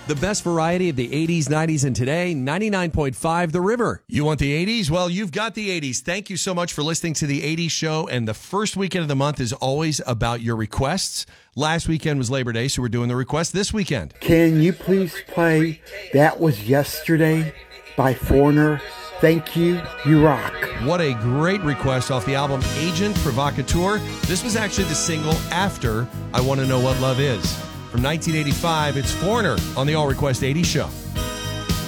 The best variety of the 80s, 90s, and today, 99.5 The River. You want the 80s? Well, you've got the 80s. Thank you so much for listening to the 80s show. And the first weekend of the month is always about your requests. Last weekend was Labor Day, so we're doing the request this weekend. Can you please play That Was Yesterday by Foreigner? Thank you. You rock. What a great request off the album Agent Provocateur. This was actually the single after I Want to Know What Love Is. From 1985, it's Foreigner on the All Request 80s show.